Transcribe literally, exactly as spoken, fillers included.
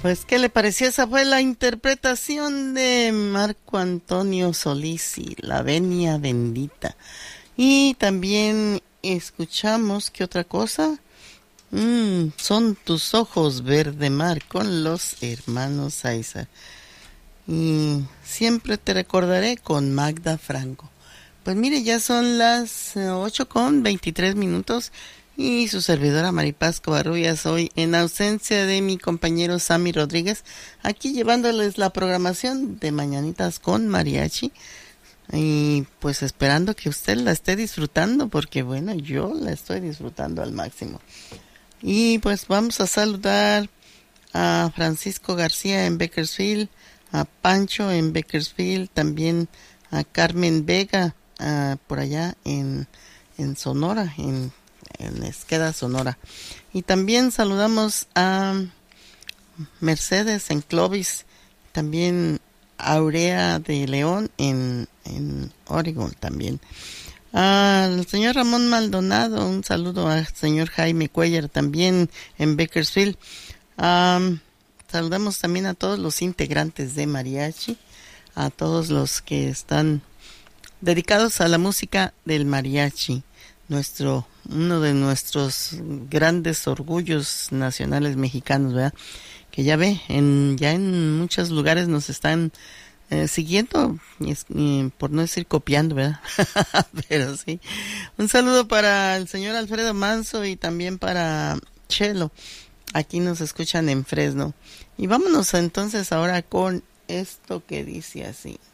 Pues, ¿qué le pareció? Esa fue la interpretación de Marco Antonio Solís y La Venia Bendita. Y también escuchamos, ¿qué otra cosa? Mm, Son tus ojos verde mar con los hermanos Aiza. Y siempre te recordaré con Magda Franco. Pues mire, ya son las eh, ocho con veintitrés minutos y su servidora Maripaz Covarrubias hoy en ausencia de mi compañero Sammy Rodríguez, aquí llevándoles la programación de Mañanitas con Mariachi y pues esperando que usted la esté disfrutando porque bueno, yo la estoy disfrutando al máximo. Y pues vamos a saludar a Francisco García en Bakersfield, a Pancho en Bakersfield, también a Carmen Vega uh, por allá en, en Sonora, en, en Esqueda, Sonora. Y también saludamos a Mercedes en Clovis, también Aurea de León en, en Oregon también. Al señor Ramón Maldonado, un saludo al señor Jaime Cuellar también en Bakersfield. Um, saludamos también a todos los integrantes de Mariachi, a todos los que están dedicados a la música del mariachi, nuestro uno de nuestros grandes orgullos nacionales mexicanos, ¿verdad? Que ya ve, en, ya en muchos lugares nos están eh, siguiendo, eh, por no decir copiando, ¿verdad? Pero sí. Un saludo para el señor Alfredo Manso y también para Chelo. Aquí nos escuchan en Fresno. Y vámonos entonces ahora con esto que dice así.